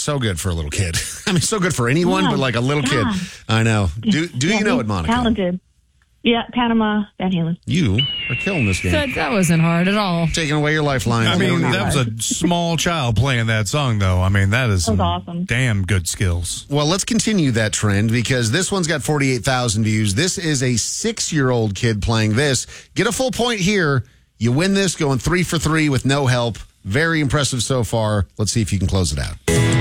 so good for a little kid. I mean, so good for anyone, but like a little kid. I know. Do you know it, Monica? Talented. Yeah, Panama, Van Halen. You are killing this game. That wasn't hard at all. Taking away your lifeline. I mean, that was a small child playing that song, though. I mean, that is some awesome. Damn good skills. Well, let's continue that trend because this one's got 48,000 views. This is a 6-year-old kid playing this. Get a full point here. You win this going 3 for 3 with no help. Very impressive so far. Let's see if you can close it out.